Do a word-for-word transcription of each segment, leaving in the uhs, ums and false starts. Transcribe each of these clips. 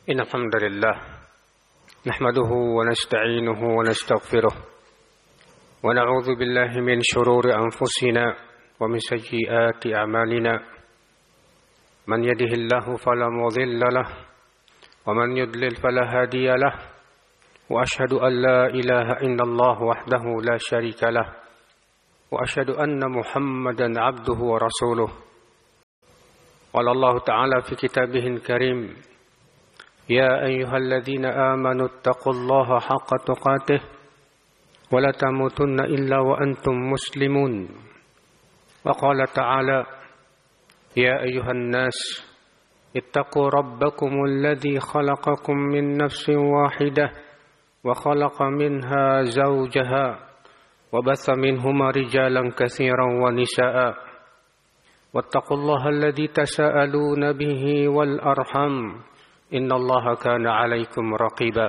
إن الحمد لله نحمده ونستعينه ونستغفره ونعوذ بالله من شرور أنفسنا ومن سيئات أعمالنا من يهده الله فلا مضل له ومن يضلل فلا هادي له وأشهد أن لا إله إلا الله وحده لا شريك له وأشهد أن محمدا عبده ورسوله قال الله تعالى في كتابه الكريم يا أيها الذين آمنوا اتقوا الله حق تقاته ولا تموتن إلا وأنتم مسلمون وقال تعالى يا أيها الناس اتقوا ربكم الذي خلقكم من نفس واحدة وخلق منها زوجها وبث منهما رجالا كثيرا ونساء واتقوا الله الذي تساءلون به والأرحم إن الله كان عليكم رقيبا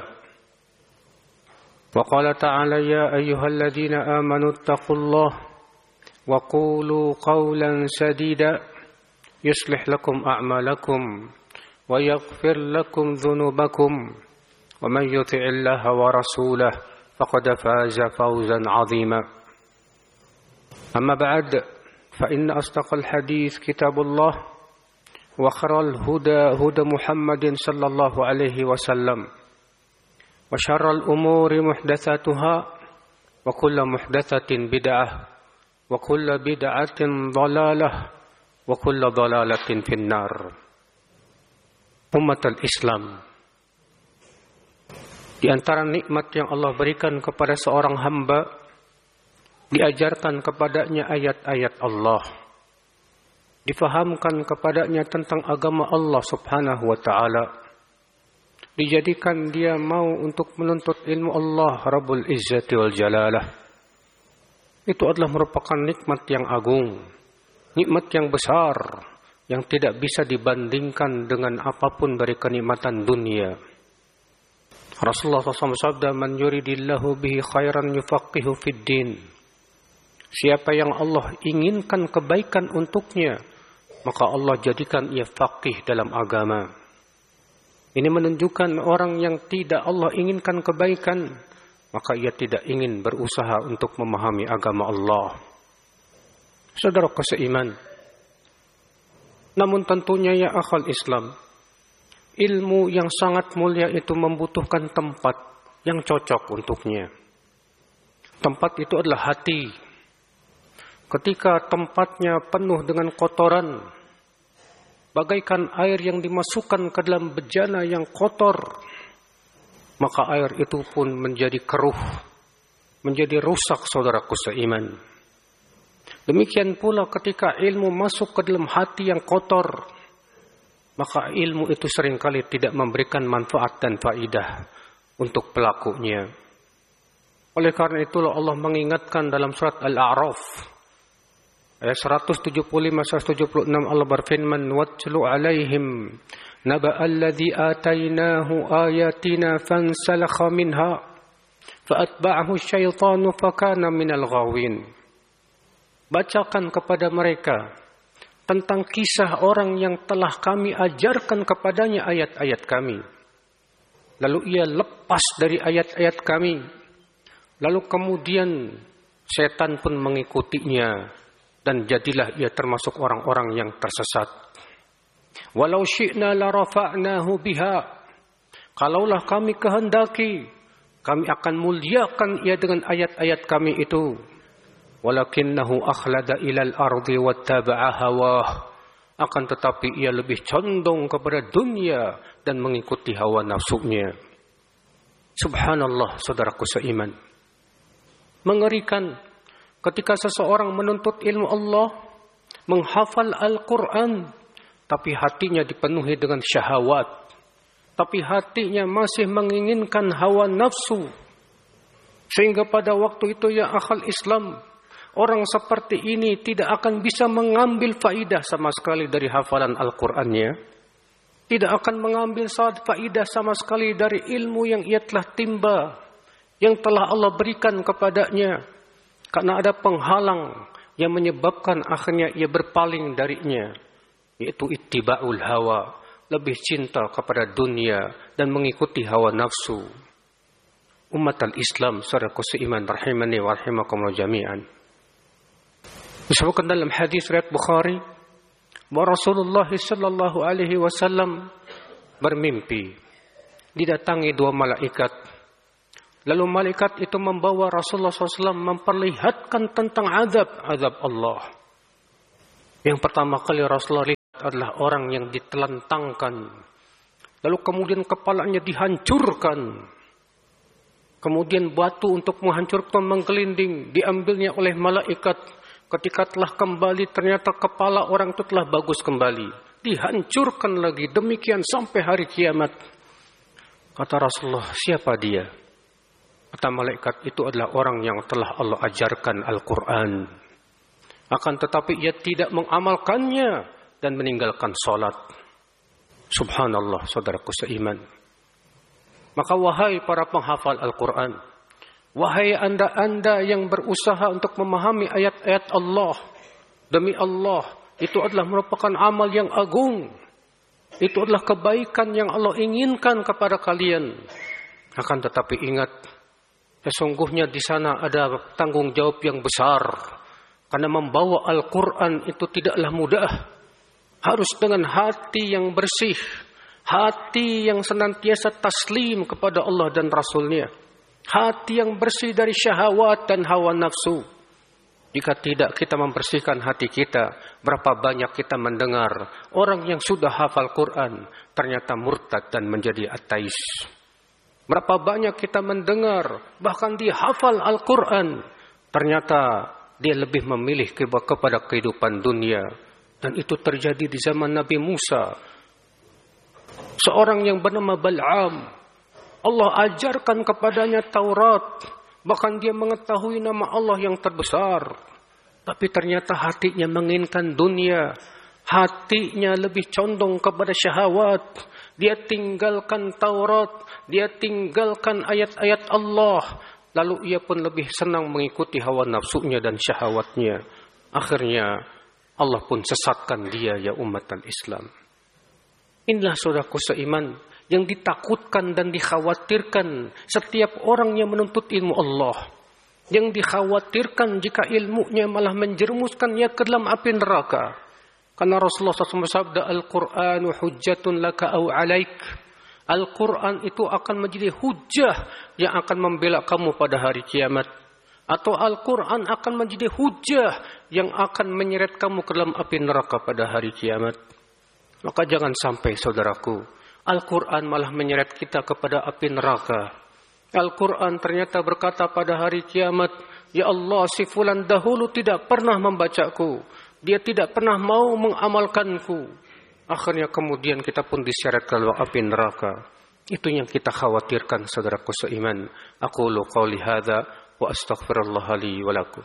وقال تعالى يا أيها الذين آمنوا اتقوا الله وقولوا قولا سديدا يصلح لكم أعمالكم ويغفر لكم ذنوبكم ومن يطع الله ورسوله فقد فاز فوزا عظيما أما بعد فإن أصدق الحديث كتاب الله وخير الهدى هدى محمد صلى الله عليه وسلم وشر الأمور محدثاتها وكل محدثة بدعة وكل بدعة ضلالة وكل ضلالة في النار. Umat al-Islam, di antara nikmat yang Allah berikan kepada seorang hamba, diajarkan kepadanya ayat-ayat Allah, difahamkan kepadanya tentang agama Allah subhanahu wa ta'ala, dijadikan dia mau untuk menuntut ilmu Allah Rabbul Izzati wal Jalalah. Itu adalah merupakan nikmat yang agung, nikmat yang besar, yang tidak bisa dibandingkan dengan apapun dari kenikmatan dunia. Rasulullah shallallahu alaihi wasallam sabda, man yuridillahu bihi khairan yufaqihu fid din. Siapa yang Allah inginkan kebaikan untuknya, maka Allah jadikan ia faqih dalam agama. Ini menunjukkan orang yang tidak Allah inginkan kebaikan, maka ia tidak ingin berusaha untuk memahami agama Allah. Saudara seiman, namun tentunya ya akhal Islam, ilmu yang sangat mulia itu membutuhkan tempat yang cocok untuknya. Tempat itu adalah hati. Ketika tempatnya penuh dengan kotoran, bagaikan air yang dimasukkan ke dalam bejana yang kotor, maka air itu pun menjadi keruh, menjadi rusak saudaraku seiman. Demikian pula ketika ilmu masuk ke dalam hati yang kotor, maka ilmu itu seringkali tidak memberikan manfaat dan faidah untuk pelakunya. Oleh karena itulah Allah mengingatkan dalam surat Al-A'raf ayat seratus tujuh puluh lima sampai seratus tujuh puluh enam, Allah berfirman, "Watlu 'alaihim naba'al ladzi atainahu ayatina fansalakha minha fa'atba'ahu asyaitanu fakana minal ghawin." Bacakan kepada mereka tentang kisah orang yang telah kami ajarkan kepadanya ayat-ayat kami, lalu ia lepas dari ayat-ayat kami, lalu kemudian setan pun mengikutinya, dan jadilah ia termasuk orang-orang yang tersesat. Walau syi'na la rafa'nahu biha. Kalaulah kami kehendaki, kami akan muliakan ia dengan ayat-ayat kami itu. Walakinnahu akhlada ilal ardi wattaba'a hawah. Akan tetapi ia lebih condong kepada dunia dan mengikuti hawa nafsunya. Subhanallah, saudaraku seiman. Mengerikan ketika seseorang menuntut ilmu Allah, menghafal Al-Quran, tapi hatinya dipenuhi dengan syahwat, tapi hatinya masih menginginkan hawa nafsu, sehingga pada waktu itu ya akhal Islam, orang seperti ini tidak akan bisa mengambil faidah sama sekali dari hafalan Al-Qurannya, tidak akan mengambil faidah sama sekali dari ilmu yang ia telah timba, yang telah Allah berikan kepadanya, karena ada penghalang yang menyebabkan akhirnya ia berpaling darinya, yaitu ittiba'ul hawa, lebih cinta kepada dunia dan mengikuti hawa nafsu. Umat al-Islam, saudaraku seiman, rahimani wa rahimakumullah jami'an. Disebutkan dalam hadis riwayat Bukhari bahwa Rasulullah sallallahu alaihi wasallam bermimpi didatangi dua malaikat. Lalu malaikat itu membawa Rasulullah sallallahu alaihi wasallam memperlihatkan tentang azab azab Allah. Yang pertama kali Rasulullah lihat adalah orang yang ditelentangkan, lalu kemudian kepalanya dihancurkan. Kemudian batu untuk menghancurkan menggelinding diambilnya oleh malaikat. Ketika telah kembali ternyata kepala orang itu telah bagus kembali. Dihancurkan lagi, demikian sampai hari kiamat. Kata Rasulullah, siapa dia? Kata malaikat, itu adalah orang yang telah Allah ajarkan Al-Quran. Akan tetapi ia tidak mengamalkannya dan meninggalkan sholat. Subhanallah, saudaraku seiman. Maka wahai para penghafal Al-Quran, wahai anda-anda yang berusaha untuk memahami ayat-ayat Allah, demi Allah, itu adalah merupakan amal yang agung. Itu adalah kebaikan yang Allah inginkan kepada kalian. Akan tetapi ingat, sesungguhnya di sana ada tanggung jawab yang besar. Karena membawa Al-Quran itu tidaklah mudah. Harus dengan hati yang bersih. Hati yang senantiasa taslim kepada Allah dan Rasul-Nya. Hati yang bersih dari syahwat dan hawa nafsu. Jika tidak kita membersihkan hati kita, berapa banyak kita mendengar orang yang sudah hafal Quran ternyata murtad dan menjadi ateis. Berapa banyak kita mendengar bahkan dia hafal Al-Quran, ternyata dia lebih memilih kepada kehidupan dunia. Dan itu terjadi di zaman Nabi Musa. Seorang yang bernama Bal'am, Allah ajarkan kepadanya Taurat. Bahkan dia mengetahui nama Allah yang terbesar. Tapi ternyata hatinya menginginkan dunia. Hatinya lebih condong kepada syahwat. Dia tinggalkan Taurat. Dia tinggalkan ayat-ayat Allah. Lalu ia pun lebih senang mengikuti hawa nafsunya dan syahwatnya. Akhirnya Allah pun sesatkan dia, ya umat al-Islam. Inilah saudaraku seiman yang ditakutkan dan dikhawatirkan setiap orang yang menuntut ilmu Allah. Yang dikhawatirkan jika ilmunya malah menjerumuskannya ke dalam api neraka. Karena Rasulullah shallallahu alaihi wasallam bersabda, Al-Qur'anu hujjatun laka au alaik. Al-Quran itu akan menjadi hujah yang akan membela kamu pada hari kiamat. Atau Al-Quran akan menjadi hujah yang akan menyeret kamu ke dalam api neraka pada hari kiamat. Maka jangan sampai saudaraku, Al-Quran malah menyeret kita kepada api neraka. Al-Quran ternyata berkata pada hari kiamat, Ya Allah, si fulan dahulu tidak pernah membacaku. Dia tidak pernah mau mengamalkanku. Akhirnya kemudian kita pun diseret ke dalam api neraka. Itu yang kita khawatirkan saudaraku seiman. Aqulu qawli hadza wa astaghfirullah li wa lakum.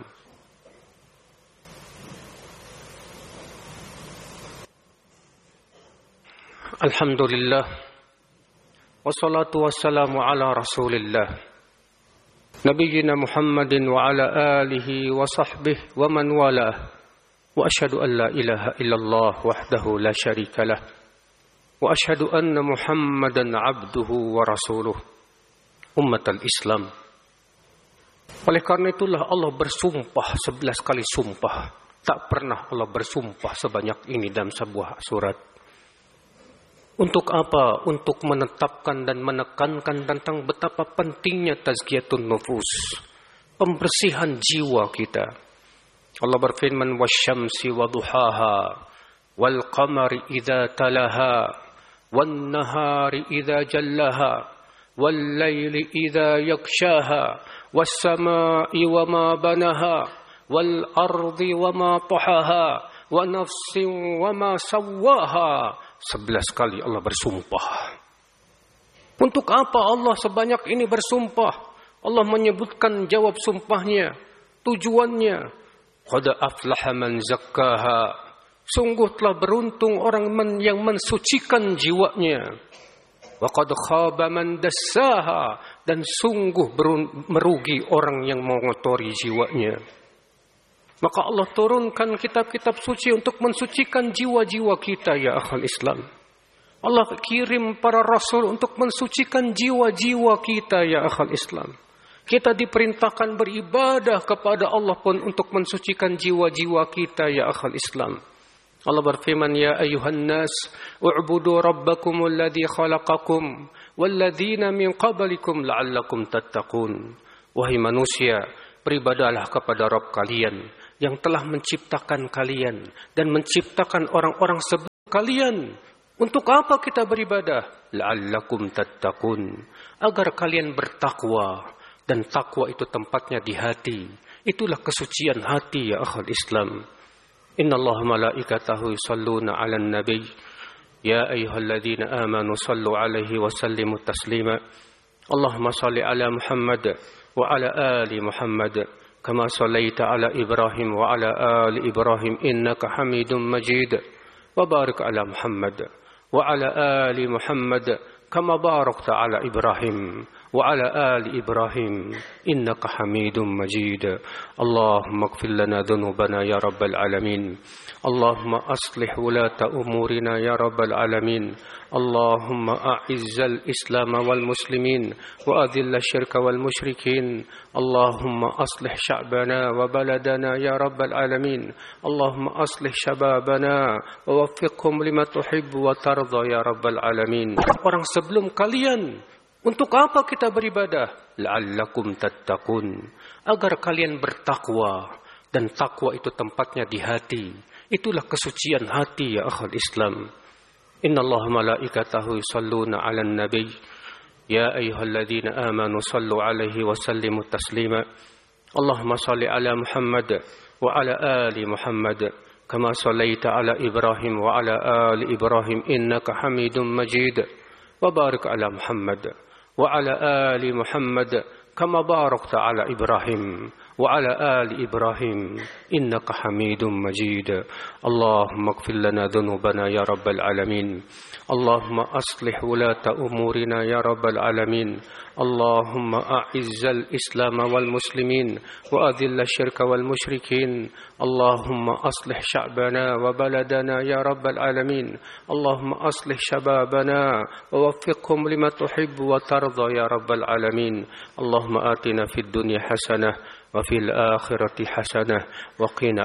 Alhamdulillah. Wassalatu wassalamu ala Rasulillah. Nabiyyina Muhammadin wa ala alihi wa sahbihi wa man walah. وأشهد أن لا إله إلا الله وحده لا شريك له وأشهد أن محمدا عبده ورسوله أمة الإسلام. Oleh karena itulah Allah bersumpah sebelas kali sumpah. Tak pernah Allah bersumpah sebanyak ini dalam sebuah surat. Untuk apa? Untuk menetapkan dan menekankan tentang betapa pentingnya tazkiyatun nufus, pembersihan jiwa kita. Allah berfirman, wasyamsi waduhaha wal qamari idza talaha wan nahari idza jallaha wal laili idza yakshaha was samai wama banaha wal ardi wama tahaha wa nafsin wama sawwaha. Sebelas kali Allah bersumpah. Untuk apa Allah sebanyak ini bersumpah? Allah menyebutkan jawab sumpahnya, tujuannya. Qad aflaha man zakkaha. Sungguh telah beruntung orang men yang mensucikan jiwanya. Wa qad khaba man dassaha. Dan sungguh merugi orang yang mengotori jiwanya. Maka Allah turunkan kitab-kitab suci untuk mensucikan jiwa-jiwa kita, ya akhal Islam. Allah kirim para rasul untuk mensucikan jiwa-jiwa kita ya akhal Islam. Kita diperintahkan beribadah kepada Allah pun untuk mensucikan jiwa-jiwa kita ya akhal Islam. Allah berfirman, ya ayuhan nas, u'budu rabbakumul ladzi khalaqakum walladzina min qablikum la'allakum tattaqun. Wahai manusia, beribadahlah kepada Rabb kalian yang telah menciptakan kalian dan menciptakan orang-orang sebelum kalian. Untuk apa kita beribadah? La'allakum tattaqun. Agar kalian bertakwa. Dan takwa itu tempatnya di hati. Itulah kesucian hati ya akhal Islam. Inna Allah malaikatahu yusalluna ala nabi. Ya ayyuhalladzina amanu sallu alaihi wa sallimu taslima. Allahumma salli ala Muhammad wa ala ali Muhammad. Kama sallaita ala Ibrahim wa ala ali Ibrahim. Innaka hamidun majid. Wa barik ala Muhammad wa ala ali Muhammad kama barakta ala Ibrahim wa ala ali Ibrahim innaka Hamidum Majid. Allahumma ighfir lana dhunubana ya rabbal alamin. Allahumma aslih wulata umurina ya rabbal alamin. Allahumma a'izzal Islam wal muslimin wa adhil syirka wal musyrikin. Allahumma aslih sya'bana wa baladana ya rabbal alamin. Allahumma aslih syababana wa waffiqhum lima tuhibbu wa tarda ya rabbal alamin. Orang sebelum kalian, untuk apa kita beribadah? La'allakum tattaqun. Agar kalian bertakwa. Dan takwa itu tempatnya di hati. Itulah kesucian hati ya akhal Islam. Inna Allah malaikatahu yusalluna ala nabi. Ya ayyuhalladzina amanu sallu alaihi wa sallimu taslima. Allahumma salli ala Muhammad wa ala ali Muhammad. Kama sallaita ala Ibrahim wa ala ali Ibrahim. Innaka Hamidum Majid. Wa barik ala Muhammad wa ala ali Muhammad. Kama barakta ala Ibrahim wa ala ali Ibrahim innaka Hamidum Majid. Allahumma ighfir lana dhunubana ya rabbal alamin. Allahumma aslih wulata umurina ya rabbal alamin. Allahumma a'izzal Islam wal muslimin wa adhil syirka wal musyrikin. Allahumma aslih sya'bana wa baladana ya rabbal alamin. Allahumma aslih syababana wa waffiqhum lima tuhibbu wa tarda ya rabbal alamin. Allahumma atina fid dunya hasanah wa fil akhirati hasanah wa qina